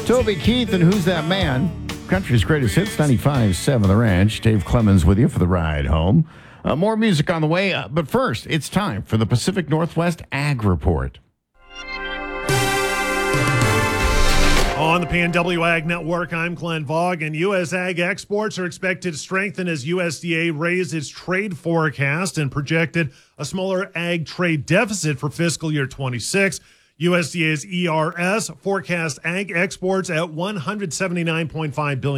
Toby Keith and Who's That Man? Country's greatest hits, 95.7 The Ranch. Dave Clemens with you for the ride home. More music on the way, but first, it's time for the Pacific Northwest Ag Report. On the PNW Ag Network, I'm Glenn Vaugh, and U.S. ag exports are expected to strengthen as USDA raised its trade forecast and projected a smaller ag trade deficit for fiscal year 26. USDA's ERS forecast ag exports at $179.5 billion.